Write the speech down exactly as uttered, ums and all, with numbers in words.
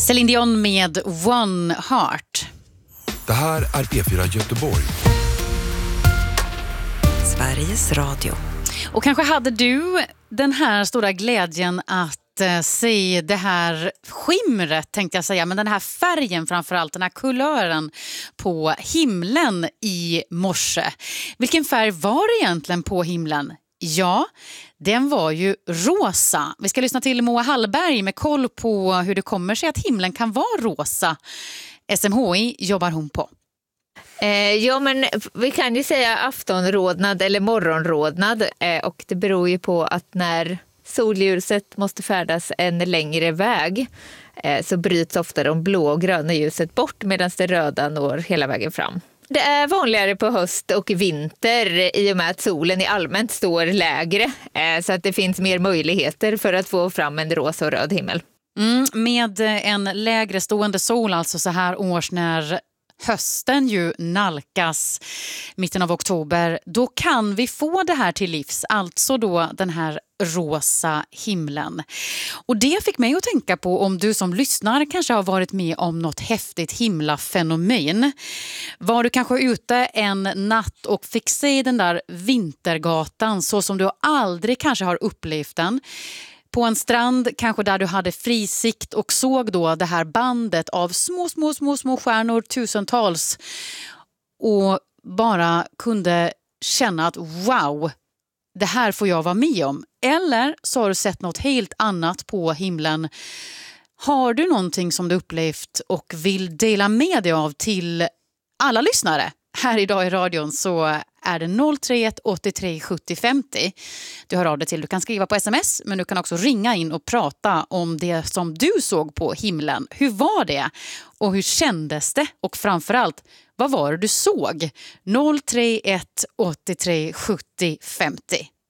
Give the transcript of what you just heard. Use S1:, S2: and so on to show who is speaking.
S1: Céline Dion med One Heart.
S2: Det här är P fyra Göteborg.
S3: Sveriges Radio.
S1: Och kanske hade du den här stora glädjen att eh, se det här skimret, tänkte jag säga, men den här färgen framförallt, den här kulören på himlen i morse. Vilken färg var det egentligen på himlen? Ja, den var ju rosa. Vi ska lyssna till Moa Hallberg med koll på hur det kommer sig att himlen kan vara rosa. S M H I jobbar hon på.
S4: Eh, ja, men vi kan ju säga aftonrodnad eller morgonrodnad eh, och det beror ju på att när solljuset måste färdas en längre väg eh, så bryts ofta de blå och gröna ljuset bort medan det röda når hela vägen fram. Det är vanligare på höst och vinter i och med att solen i allmänt står lägre eh, så att det finns mer möjligheter för att få fram en rosa och röd himmel.
S1: Mm, med en lägre stående sol alltså så här års när hösten ju nalkas mitten av oktober, då kan vi få det här till livs, alltså då den här rosa himlen. Och det fick mig att tänka på om du som lyssnar kanske har varit med om något häftigt himlafenomen. Var du kanske ute en natt och fick se den där vintergatan så som du aldrig kanske har upplevt den. På en strand kanske där du hade frisikt och såg då det här bandet av små, små, små, små stjärnor, tusentals. Och bara kunde känna att wow, det här får jag vara med om. Eller så har du sett något helt annat på himlen. Har du någonting som du upplevt och vill dela med dig av till alla lyssnare? Här idag i radion så är det noll tre ett åtta tre sjuttio femtio. Du hör av dig till. Du kan skriva på sms, men du kan också ringa in och prata om det som du såg på himlen. Hur var det? Och hur kändes det? Och framförallt, vad var det du såg? noll tre ett åtta tre sjuttio femtio.